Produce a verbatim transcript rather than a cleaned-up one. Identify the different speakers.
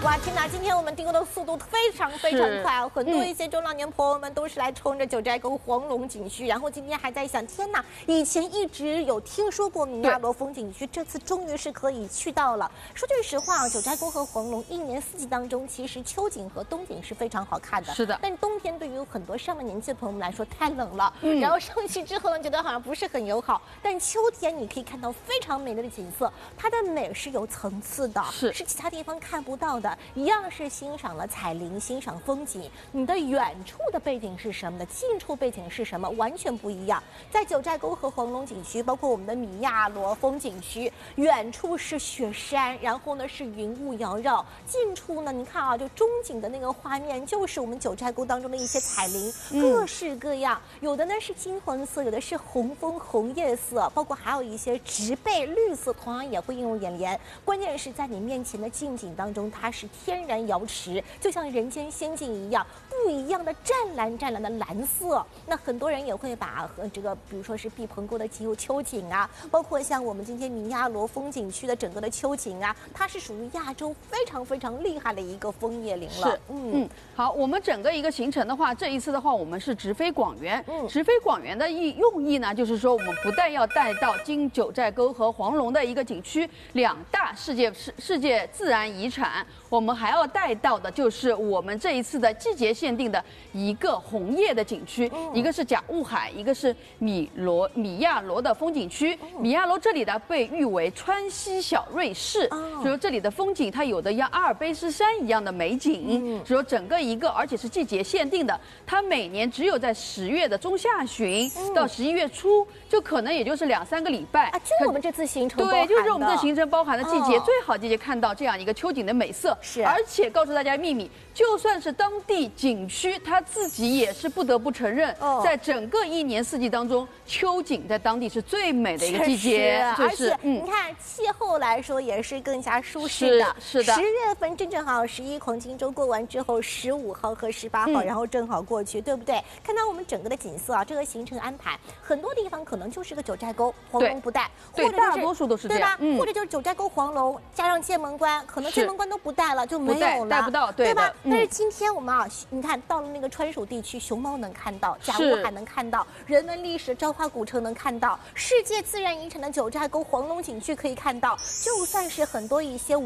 Speaker 1: 哇，天哪！今天我们订购的速度非常非常快啊，很多一些中老年朋友们都是来冲着九寨沟黄龙景区，然后今天还在想，天哪，以前一直有听说过米亚罗风景区，这次终于是可以去到了。说句实话啊，九寨沟和黄龙一年四季当中，其实秋景和冬景是非常好看的。
Speaker 2: 是的，
Speaker 1: 但是冬天对于很多上了年纪的朋友们来说太冷了，
Speaker 2: 嗯、
Speaker 1: 然后上去之后呢，觉得好像不是很友好。但秋天你可以看到非常美丽的景色，它的美是有层次的，
Speaker 2: 是
Speaker 1: 是其他地方看不到的。一样是欣赏了彩铃，欣赏风景，你的远处的背景是什么的，近处背景是什么，完全不一样。在九寨沟和黄龙景区，包括我们的米亚罗风景区，远处是雪山，然后呢是云雾缭绕，近处呢你看啊，就中景的那个画面，就是我们九寨沟当中的一些彩铃，各式各样，有的呢是金黄色，有的是红枫红叶色，包括还有一些植被绿色，同样也会映入眼帘。关键是在你面前的近景当中，它是天然瑶池，就像人间仙境一样，不一样的湛蓝湛蓝的蓝色。那很多人也会把和这个，比如说是毕棚沟的秋秋景啊，包括像我们今天米亚罗风景区的整个的秋景啊，它是属于亚洲非常非常厉害的一个枫叶林了。
Speaker 2: 是，嗯嗯，好，我们整个一个行程的话，这一次的话，我们是直飞广元。嗯，直飞广元的意用意呢，就是说我们不但要带到经九寨沟和黄龙的一个景区，两大世界世世界自然遗产，我们还要带到的就是我们这一次的季节限定的一个红叶的景区，嗯、一个是甲雾海，一个是米罗米亚罗的风景区。嗯、米亚罗这里呢被誉为川西小瑞士，哦、所以说这里的风景它有的像阿尔卑斯山一样的美景，嗯、所以说整个一个而且是季节限定的，它每年只有在十月的中下旬、嗯、到十一月初，就可能也就是两三个礼拜。
Speaker 1: 啊，就是我们这次行程
Speaker 2: 对，就是我们这行程包含的季节、哦、最好季节看到这样一个秋景的美色。
Speaker 1: 是，
Speaker 2: 而且告诉大家秘密，就算是当地景区，它自己也是不得不承认，哦、在整个一年四季当中，秋景在当地是最美的一个季节。
Speaker 1: 而且、嗯、你看气候来说也是更加舒适的。
Speaker 2: 是, 是的，
Speaker 1: 十月份正正好十一黄金周过完之后，十五号和十八号、嗯，然后正好过去，对不对？看到我们整个的景色啊，这个行程安排，很多地方可能就是个九寨沟，黄龙不带，
Speaker 2: 对，
Speaker 1: 或者、就是、
Speaker 2: 大多数都是这样，
Speaker 1: 对吧？嗯、或者就是九寨沟黄龙加上剑门关，可能剑门关都不带了，就没有了，
Speaker 2: 带不到，对,
Speaker 1: 对吧？
Speaker 2: 嗯、
Speaker 1: 但是今天我们啊，你看到了那个川蜀地区，熊猫能看到，甲雾海能看到，人文历史昭化古城能看到，世界自然遗产的九寨沟黄龙景区可以看到，就算是很多一些。